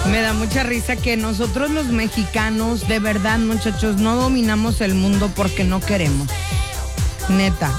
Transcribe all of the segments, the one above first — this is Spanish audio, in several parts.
Me da mucha risa que nosotros los mexicanos, de verdad, muchachos, no dominamos el mundo porque no queremos. Neta.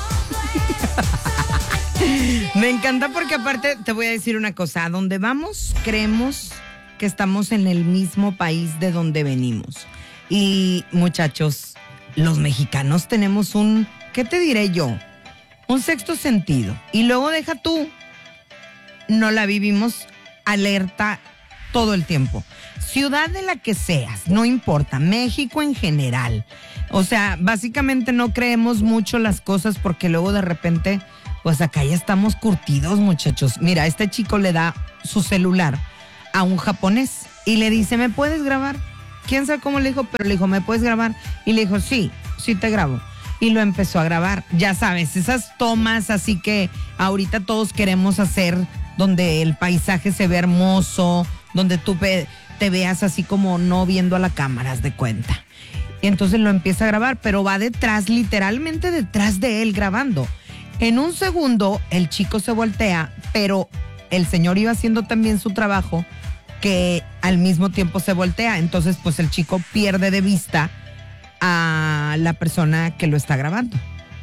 Me encanta porque aparte te voy a decir una cosa, a donde vamos creemos que estamos en el mismo país de donde venimos. Y muchachos, los mexicanos tenemos ¿qué te diré yo? Un sexto sentido. Y luego deja tú, no la vivimos alerta todo el tiempo. Ciudad de la que seas, no importa, México en general. O sea, básicamente no creemos mucho las cosas porque luego de repente, pues acá ya estamos curtidos, muchachos. Mira, este chico le da su celular a un japonés y le dice, ¿me puedes grabar? ¿Quién sabe cómo le dijo? Pero le dijo, ¿me puedes grabar? Y le dijo, sí te grabo. Y lo empezó a grabar. Ya sabes, esas tomas así que ahorita todos queremos hacer, donde el paisaje se ve hermoso, donde tú te veas así como no viendo a la cámara, haz de cuenta. Y entonces lo empieza a grabar, pero va detrás, literalmente detrás de él grabando. En un segundo, el chico se voltea, pero el señor iba haciendo también su trabajo, que al mismo tiempo se voltea. Entonces, pues el chico pierde de vista a la persona que lo está grabando.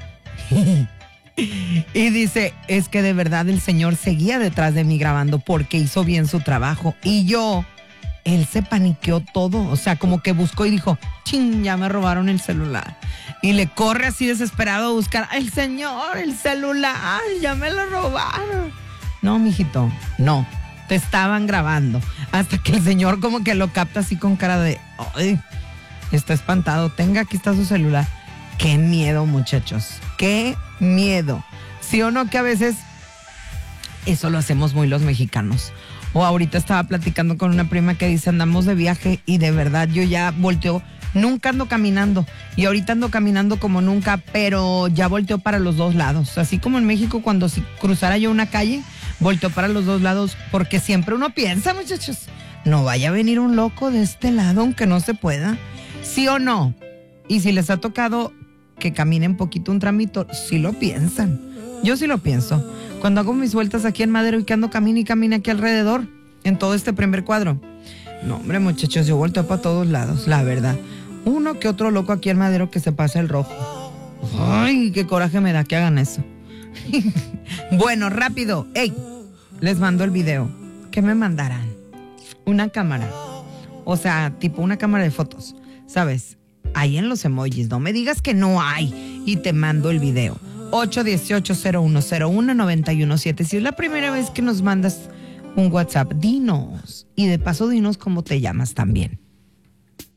Y dice, es que de verdad el señor seguía detrás de mí grabando porque hizo bien su trabajo. Y él se paniqueó todo, o sea, como que buscó y dijo, chin, ya me robaron el celular. Y le corre así desesperado a buscar, el señor, el celular, ya me lo robaron. No, mijito, no, te estaban grabando. Hasta que el señor como que lo capta así con cara de, ay, está espantado, tenga, aquí está su celular. Qué miedo, muchachos, qué miedo. ¿Sí o no que a veces eso lo hacemos muy los mexicanos? O ahorita estaba platicando con una prima que dice, andamos de viaje y de verdad yo ya volteo, nunca ando caminando y ahorita ando caminando como nunca, pero ya volteo para los dos lados. Así como en México cuando si cruzara yo una calle, volteo para los dos lados porque siempre uno piensa, muchachos, no vaya a venir un loco de este lado aunque no se pueda. ¿Sí o no? Y si les ha tocado que caminen poquito un tramito, sí lo piensan. Yo sí lo pienso. Cuando hago mis vueltas aquí en Madero y que ando camine y camine aquí alrededor, en todo este primer cuadro. No, hombre, muchachos, yo volteo para todos lados, la verdad. Uno que otro loco aquí en Madero que se pasa el rojo. Ay, qué coraje me da que hagan eso. Bueno, rápido. Ey, les mando el video. ¿Qué me mandarán? Una cámara. O sea, tipo una cámara de fotos, ¿sabes? Ahí en los emojis, no me digas que no hay. Y te mando el video. 818-0101-917. Si es la primera vez que nos mandas un WhatsApp, dinos. Y de paso, dinos cómo te llamas también.